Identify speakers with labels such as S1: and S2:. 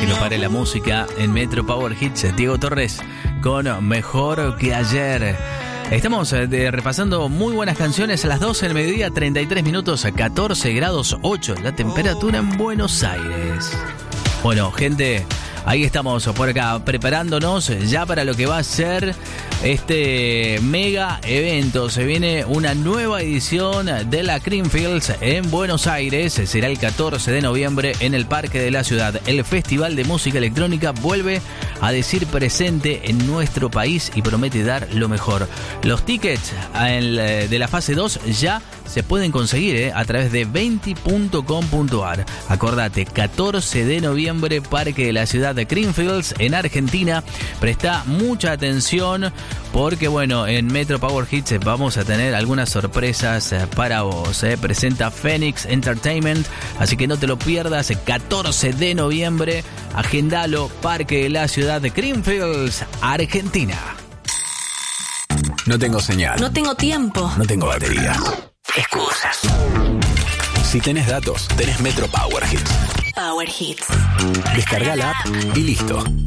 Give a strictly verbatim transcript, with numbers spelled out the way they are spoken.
S1: que no pare la música en Metro Power Hits. Diego Torres con Mejor que Ayer. Estamos eh, repasando muy buenas canciones a las doce del mediodía, treinta y tres minutos, catorce grados ocho la temperatura en Buenos Aires. Bueno, gente, ahí estamos por acá preparándonos ya para lo que va a ser este mega evento. Se viene una nueva edición de la Creamfields en Buenos Aires. Será el catorce de noviembre en el Parque de la Ciudad. El Festival de Música Electrónica vuelve a decir presente en nuestro país y promete dar lo mejor. Los tickets de la fase dos ya se pueden conseguir eh, a través de venti punto com punto ar. Acordate, catorce de noviembre, Parque de la Ciudad de Creamfields en Argentina. Presta mucha atención porque, bueno, en Metro Power Hits vamos a tener algunas sorpresas eh, para vos. Eh. Presenta Phoenix Entertainment, así que no te lo pierdas. catorce de noviembre, agendalo, Parque de la Ciudad de Creamfields, Argentina.
S2: No tengo señal.
S3: No tengo tiempo.
S2: No tengo batería.
S3: Excusas.
S2: Si tenés datos, tenés Metro Power Hits.
S3: Power Hits.
S2: Descarga la app y listo.